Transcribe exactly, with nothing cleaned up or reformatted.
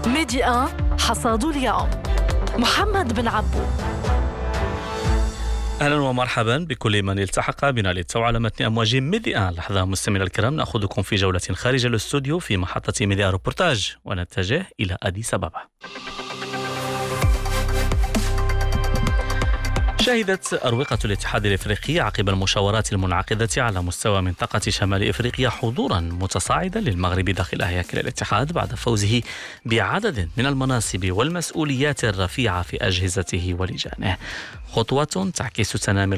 ميدي واحد حصاد اليوم محمد بن عبو. أهلا ومرحبا بكل من التحق بنا للتو على متن أمواج ميدي واحد. لحظة مستمعينا الكرام، نأخذكم في جولة خارج الاستوديو في محطة ميدي روبورتاج ونتجه إلى أديس أبابا. شهدت أروقة الاتحاد الإفريقي عقب المشاورات المنعقدة على مستوى منطقة شمال إفريقيا حضورا متصاعدا للمغرب داخل هياكل الاتحاد بعد فوزه بعدد من المناصب والمسؤوليات الرفيعة في أجهزته ولجانه، خطوة تعكس تنامي